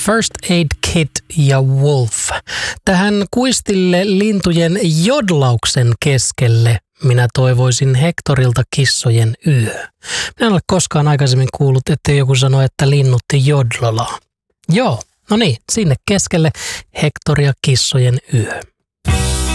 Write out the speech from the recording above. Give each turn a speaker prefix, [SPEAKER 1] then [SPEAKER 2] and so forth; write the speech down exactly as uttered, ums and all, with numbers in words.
[SPEAKER 1] First Aid Kit ja Wolf. Tähän kuistille lintujen jodlauksen keskelle minä toivoisin Hectorilta Kissojen yö. Minä en ole koskaan aikaisemmin kuullut, että joku sanoi, että linnut jodlolaa. Joo, no niin, sinne keskelle Hector ja Kissojen yö.